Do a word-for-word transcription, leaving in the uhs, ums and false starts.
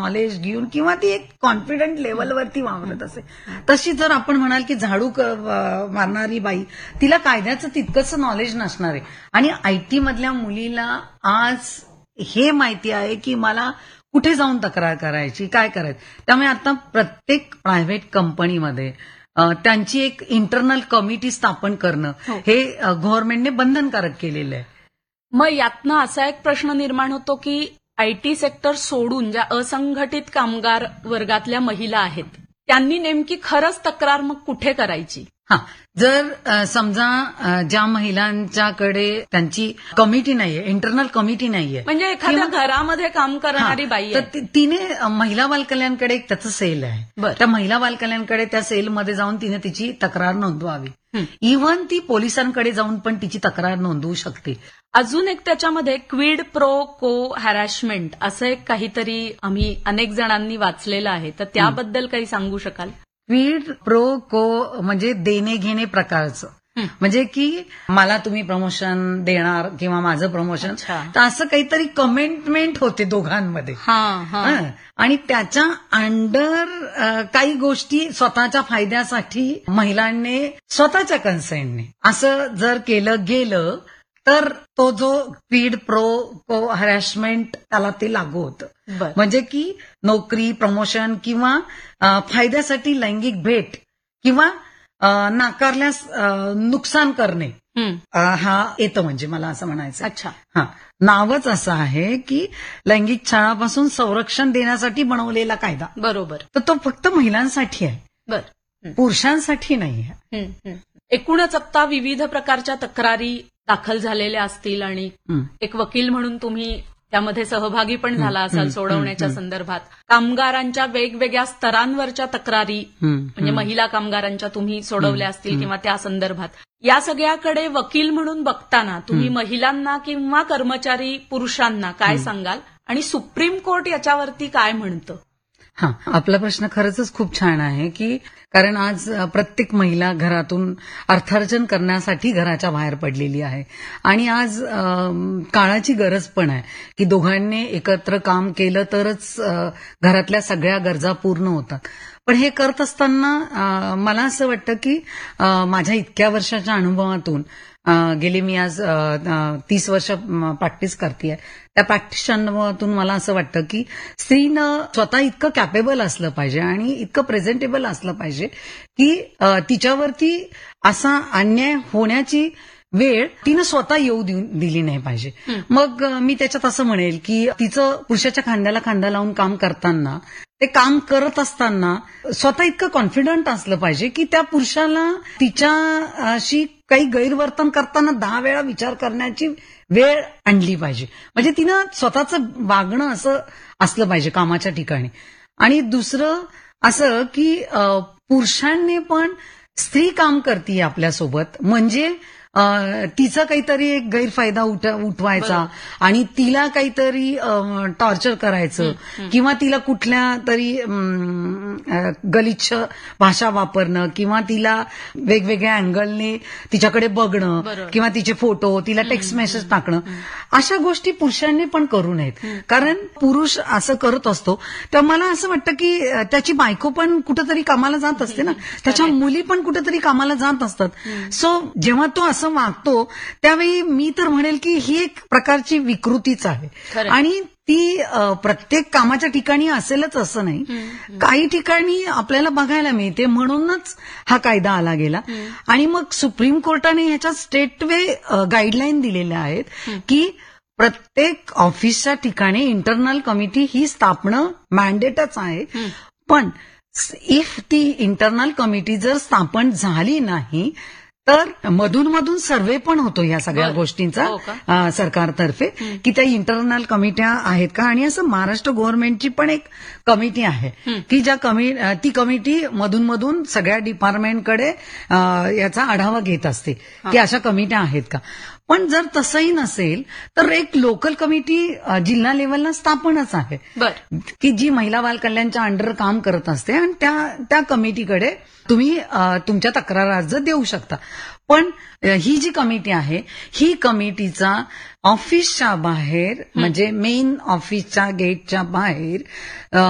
Knowledge घेऊन किंवा ती एक कॉन्फिडंट लेवलवरती वावरत असे. तशी जर आपण म्हणाल की झाडू मारणारी बाई, तिला कायद्याचं तितकंच नॉलेज नसणार आहे. आणि आयटी मधल्या मुलीला आज हे माहिती आहे की मला कुठे जाऊन तक्रार करायची, काय करायचं. त्यामुळे आता प्रत्येक प्रायव्हेट कंपनीमध्ये त्यांची एक इंटरनल कमिटी स्थापन करणं हे गव्हर्नमेंटने बंधनकारक केलेलं आहे. मग यातनं असा एक प्रश्न निर्माण होतो की आयटी सेक्टर सोडून ज्या असंघटित कामगार वर्गातल्या महिला आहेत त्यांनी नेमकी खरंच तक्रार मग कुठे करायची? हा, जर समजा ज्या महिलांच्याकडे त्यांची कमिटी नाहीये, इंटरनल कमिटी नाहीये, म्हणजे एखाद्या घरामध्ये काम करणारी बाई तर तिने महिला बाल कल्याणकडे एक त्याचं सेल आहे. त्या महिला बाल कल्याणकडे त्या सेलमध्ये जाऊन तिने तिची तक्रार नोंदवावी. इव्हन ती पोलिसांकडे जाऊन पण तिची तक्रार नोंदवू शकते. अजून एक त्याच्यामध्ये क्विड प्रो को हॅरॅशमेंट असं एक काहीतरी आम्ही अनेक जणांनी वाचलेलं आहे, तर त्याबद्दल काही सांगू शकाल? क्विड प्रो को म्हणजे देणे घेणे प्रकारचं, म्हणजे की मला तुम्ही प्रमोशन देणार किंवा माझं प्रमोशन, तर असं काहीतरी कमिटमेंट होते दोघांमध्ये. आणि त्याच्या अंडर काही गोष्टी स्वतःच्या फायद्यासाठी महिलांनी स्वतःच्या कन्सेंटने असं जर केलं गेलं तर तो जो क्विड प्रो को हॅरॅशमेंट त्याला ते लागू होतं. म्हणजे की नोकरी, प्रमोशन किंवा फायद्यासाठी लैंगिक भेट किंवा नाकारल्यास नुकसान करणे हा येतं. म्हणजे मला असं म्हणायचं. अच्छा. हा, नावच असं आहे की लैंगिक छळापासून संरक्षण देण्यासाठी बनवलेला कायदा. बरोबर. तर तो फक्त महिलांसाठी आहे, बर, पुरुषांसाठी नाही आहे. एकूणच आता विविध प्रकारच्या तक्रारी दाखल झालेल्या असतील आणि एक वकील म्हणून तुम्ही त्यामध्ये सहभागी पण झाला असाल सोडवण्याच्या संदर्भात. कामगारांच्या वेगवेगळ्या स्तरांवरच्या तक्रारी म्हणजे महिला कामगारांच्या तुम्ही सोडवल्या असतील किंवा त्या संदर्भात. या सगळ्याकडे वकील म्हणून बघताना तुम्ही महिलांना किंवा कर्मचारी पुरुषांना काय सांगाल आणि सुप्रीम कोर्ट याच्यावरती काय म्हणतं? हा, आपला प्रश्न खरंच खूप छान आहे की कारण आज प्रत्येक महिला घरातून अर्थार्जन करण्यासाठी घराच्या बाहेर पडलेली आहे आणि आज काळाची गरज पण आहे की दोघांनी एकत्र काम केलं तरच घरातल्या सगळ्या गरजा पूर्ण होतात. पण हे करत असताना मला असं वाटतं की माझ्या इतक्या वर्षाच्या अनुभवातून गेले मी आज तीस वर्ष प्रॅक्टिस करतेय, त्या प्रॅक्टिसच्या अनुभवातून मला असं वाटतं की स्त्रीनं स्वतः इतकं कॅपेबल असलं पाहिजे आणि इतकं प्रेझेंटेबल असलं पाहिजे की तिच्यावरती असा अन्याय होण्याची वेळ तिनं स्वतः येऊ दिली नाही पाहिजे. मग मी त्याच्यात असं म्हणेल की तिचं पुरुषाच्या खांद्याला खांदा लावून काम करताना, ते काम करत असताना स्वतः इतकं कॉन्फिडंट असलं पाहिजे की त्या पुरुषाला तिच्याशी काही गैरवर्तन करताना दहा वेळा विचार करण्याची वेळ आणली पाहिजे. म्हणजे तिनं स्वतःचं वागणं असं असलं पाहिजे कामाच्या ठिकाणी. आणि दुसरं असं की पुरुषांनी पण स्त्री काम करते आपल्यासोबत म्हणजे तिचा काहीतरी एक गैरफायदा उठवायचा आणि तिला काहीतरी टॉर्चर करायचं किंवा तिला कुठल्या तरी गलिच्छ भाषा वापरणं किंवा तिला वेगवेगळ्या अँगलने तिच्याकडे बघणं किंवा तिचे फोटो, तिला टेक्स्ट मेसेज टाकणं, अशा गोष्टी पुरुषांनी पण करू नयेत. कारण पुरुष असं करत असतो तेव्हा मला असं वाटतं की त्याची बायको पण कुठेतरी कामाला जात असते ना, त्याच्या मुली पण कुठेतरी कामाला जात असतात. सो जेव्हा तो असं वागतो त्यावेळी मी तर म्हणेल की ही एक प्रकारची विकृतीच आहे आणि ती प्रत्येक कामाच्या ठिकाणी असेलच असं नाही. काही ठिकाणी आपल्याला बघायला मिळते, म्हणूनच हा कायदा आला गेला. आणि मग सुप्रीम कोर्टाने ह्याच्यात स्टेटवे गाईडलाईन दिलेल्या आहेत की प्रत्येक ऑफिसच्या ठिकाणी इंटरनल कमिटी ही स्थापना मॅन्डेटच आहे. पण इफ ती इंटरनल कमिटी जर स्थापन झाली नाही तर मधून मधून सर्व्हे पण होतो या सगळ्या गोष्टींचा सरकारतर्फे की त्या इंटरनल कमिट्या आहेत का. आणि असं महाराष्ट्र गव्हर्नमेंटची पण एक कमिटी आहे की ज्या कमी ती कमिटी मधून मधून सगळ्या डिपार्टमेंटकडे याचा आढावा घेत असते की अशा कमिट्या आहेत का. पण जर तसंही नसेल तर एक लोकल कमिटी जिल्हा लेव्हलला स्थापनच आहे की जी महिला बाल कल्याणच्या अंडर काम करत असते आणि त्या त्या कमिटीकडे तुम्ही तुमच्या तक्रार अर्ज देऊ शकता. पण ही जी कमिटी आहे ही कमिटीचा ऑफिसच्या बाहेर म्हणजे मेन ऑफिसच्या गेटच्या बाहेर